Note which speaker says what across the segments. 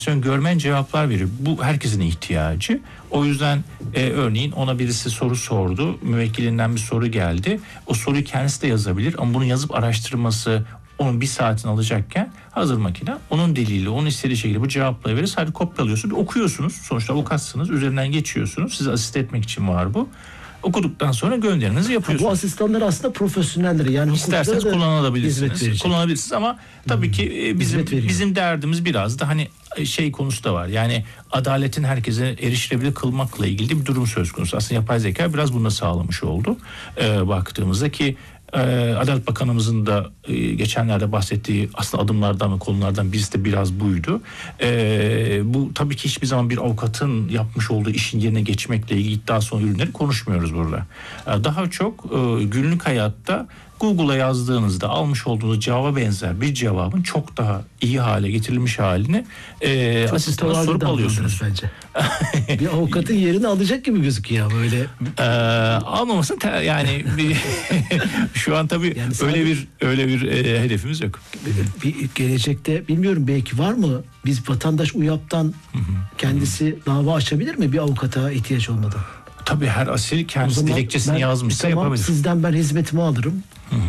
Speaker 1: görmen cevaplar veriyor. Bu herkesin ihtiyacı. O yüzden örneğin ona birisi soru sordu. Müvekkilinden bir soru geldi. O soruyu kendisi de yazabilir ama bunu yazıp araştırması onun bir saatini alacakken hazır makine onun diliyle, onun istediği şekilde bu cevapları verir. Sadece kopyalıyorsunuz, okuyorsunuz. Sonuçta avukatsınız, üzerinden geçiyorsunuz. Sizi asist etmek için var bu. Okuduktan sonra gönderinizi yapıyorsunuz.
Speaker 2: Bu asistanlar aslında profesyoneller. Yani
Speaker 1: İsterseniz kullanabilirsiniz ama tabii ki bizim derdimiz biraz da hani konusu da var. Yani adaletin herkese erişilebilir kılmakla ilgili bir durum söz konusu. Aslında yapay zeka biraz bunu da sağlamış oldu. Baktığımızda ki Adalet Bakanımızın da geçenlerde bahsettiği aslında adımlardan ve konulardan birisi de biraz buydu. Bu tabii ki hiçbir zaman bir avukatın yapmış olduğu işin yerine geçmekle ilgili iddiası olan ürünleri konuşmuyoruz burada. Daha çok günlük hayatta Google'a yazdığınızda almış olduğunuz cevaba benzer bir cevabın çok daha iyi hale getirilmiş halini asistana sorup alıyorsunuz.
Speaker 2: Bence. Bir avukatın yerini alacak gibi gözüküyor böyle.
Speaker 1: Almamasın yani şu an tabii yani öyle bir hedefimiz yok.
Speaker 2: Bir gelecekte bilmiyorum belki var mı? Biz vatandaş UYAP'tan kendisi dava açabilir mi bir avukata ihtiyaç olmadan?
Speaker 1: Tabii her asil kendisi dilekçesini yazmışsa yapabilir.
Speaker 2: Sizden ben hizmetimi alırım.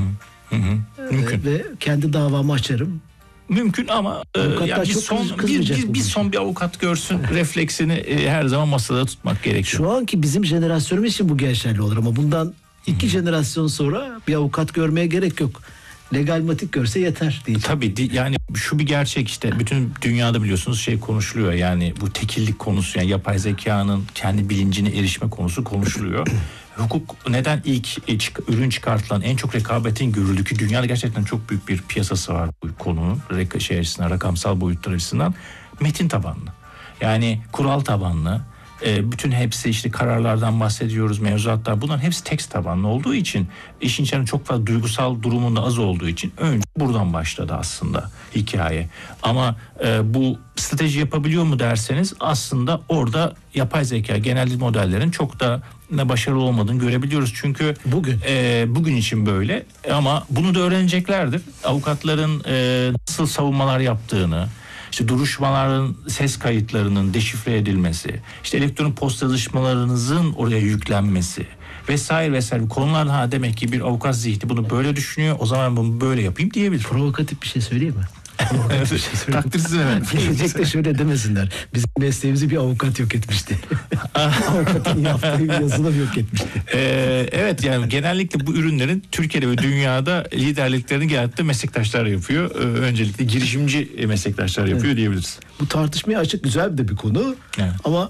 Speaker 1: Mümkün.
Speaker 2: Ve kendi davamı açarım.
Speaker 1: Mümkün ama yani bir avukat görsün refleksini her zaman masada tutmak gerekiyor.
Speaker 2: Şu anki bizim jenerasyonumuz için bu geçerli olur ama bundan 2 jenerasyon sonra bir avukat görmeye gerek yok. Legalmatik görse yeter diyeceğim.
Speaker 1: Tabii yani şu bir gerçek işte bütün dünyada biliyorsunuz konuşuluyor yani bu tekillik konusu yani yapay zekanın kendi bilincine erişme konusu konuşuluyor. Hukuk neden ilk ürün çıkartılan en çok rekabetin görüldüğü ki dünyada gerçekten çok büyük bir piyasası var bu konunun açısından rakamsal boyutlar açısından metin tabanlı yani kural tabanlı bütün hepsi işte kararlardan bahsediyoruz mevzuatlar bunların hepsi tekst tabanlı olduğu için işin içinde çok fazla duygusal durumunda az olduğu için önce buradan başladı aslında hikaye ama bu strateji yapabiliyor mu derseniz aslında orada yapay zeka genel dil modellerin çok da başarılı olmadığını görebiliyoruz çünkü bugün için böyle ama bunu da öğreneceklerdir avukatların nasıl savunmalar yaptığını İşte duruşmaların ses kayıtlarının deşifre edilmesi, işte elektron posta yazışmalarınızın oraya yüklenmesi vesaire konular demek ki bir avukat zihni bunu böyle düşünüyor. O zaman bunu böyle yapayım diyebilir.
Speaker 2: Provokatif bir şey söyleyeyim mi?
Speaker 1: Takdirsiz efendim.
Speaker 2: Gelecekte şöyle demesinler. Bizim mesleğimizi bir avukat yok etmişti. Avukatın yaptığı bir yazılım yok etmişti.
Speaker 1: Evet yani genellikle bu ürünlerin Türkiye'de ve dünyada liderliklerini genellikle meslektaşlar yapıyor. Öncelikle girişimci meslektaşlar yapıyor diyebiliriz.
Speaker 2: Bu tartışmaya açık güzel de bir konu. Evet. Ama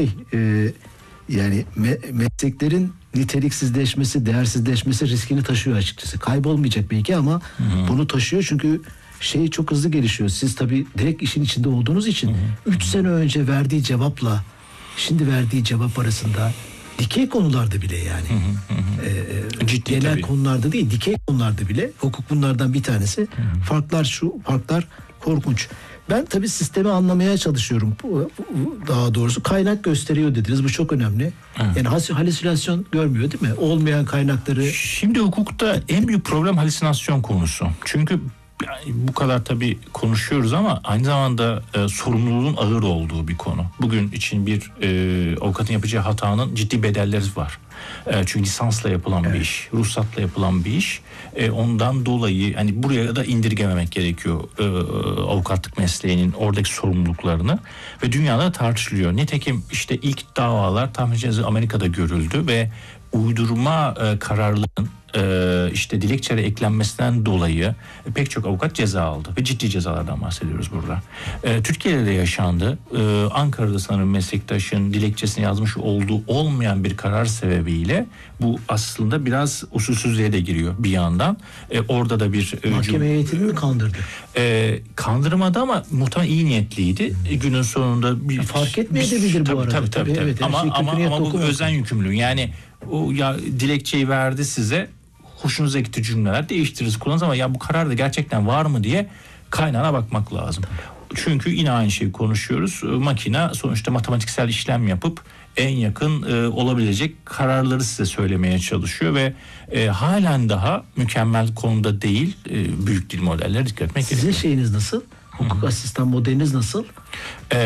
Speaker 2: yani mesleklerin niteliksizleşmesi, değersizleşmesi riskini taşıyor açıkçası. Kaybolmayacak belki ama bunu taşıyor çünkü çok hızlı gelişiyor. Siz tabii direkt işin içinde olduğunuz için 3 sene önce verdiği cevapla şimdi verdiği cevap arasında dikey konularda bile yani
Speaker 1: ciddi
Speaker 2: genel
Speaker 1: tabii.
Speaker 2: Konularda değil dikey konularda bile hukuk bunlardan bir tanesi. Farklar korkunç. Ben tabii sistemi anlamaya çalışıyorum. Daha doğrusu kaynak gösteriyor dediniz. Bu çok önemli. Evet. Yani halüsinasyon görmüyor değil mi? Olmayan kaynakları.
Speaker 1: Şimdi hukukta en büyük problem halüsinasyon konusu. Çünkü bu kadar tabii konuşuyoruz ama aynı zamanda sorumluluğun ağır olduğu bir konu. Bugün için bir avukatın yapacağı hatanın ciddi bedelleri var. Çünkü lisansla yapılan bir iş, ruhsatla yapılan bir iş. Ondan dolayı hani buraya da indirgememek gerekiyor avukatlık mesleğinin oradaki sorumluluklarını ve dünyada tartışılıyor. Nitekim işte ilk davalar tahmin edeceğiniz Amerika'da görüldü ve uydurma kararların işte dilekçelere eklenmesinden dolayı pek çok avukat ceza aldı ve ciddi cezalardan bahsediyoruz burada. Türkiye'de de yaşandı. Ankara'da sanırım meslektaşın dilekçesini yazmış olduğu olmayan bir karar sebebiyle bu aslında biraz usulsüzlüğe de giriyor bir yandan. Orada da bir
Speaker 2: mahkeme heyetini mi kandırdı?
Speaker 1: Kandırmadı ama muhtemelen iyi niyetliydi. Günün sonunda
Speaker 2: fark etmeyebilir bu arada.
Speaker 1: Tabii. Evet, ama bu özen yükümlülüğü. Yani o dilekçeyi verdi size. Hoşunuza gitti cümleler değiştiririz kullanırız ama ya bu karar da gerçekten var mı diye kaynağına bakmak lazım. Çünkü yine aynı şeyi konuşuyoruz. Makine sonuçta matematiksel işlem yapıp en yakın olabilecek kararları size söylemeye çalışıyor ve halen daha mükemmel konuda değil büyük dil modelleri dikkat etmek gerekiyor.
Speaker 2: Sizin şeyiniz nasıl? hukuk asistan modeliniz nasıl?